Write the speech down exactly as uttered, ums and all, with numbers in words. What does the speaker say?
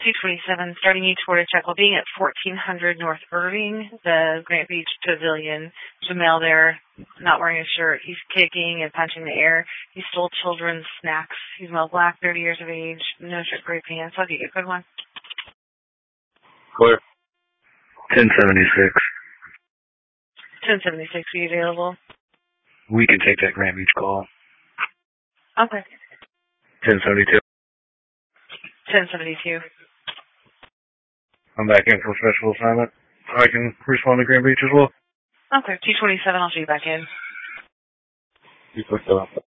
two twenty-seven, starting each border check while being at fourteen hundred North Irving, the Grant Beach Pavilion. There's a male there, not wearing a shirt. He's kicking and punching the air. He stole children's snacks. He's male black, thirty years of age, no shirt, gray pants. I'll get you a good one. Clear. ten seventy-six. ten seventy-six, are you available? We can take that Grant Beach call. Okay. ten seventy-two. ten seventy-two. I'm back in for special assignment. I can respond to Grant Beach as well. Okay, two twenty-seven, I'll see you back in. You clicked it off.